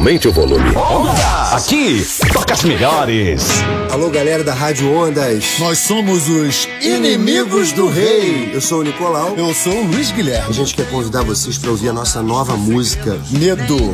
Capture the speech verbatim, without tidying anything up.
Aumente o volume. Onda! Aqui, toca as melhores. Alô, galera da Rádio Ondas. Nós somos os Inimigos do Rei. Eu sou o Nicolau. Eu sou o Luiz Guilherme. A gente quer convidar vocês para ouvir a nossa nova música, Medo.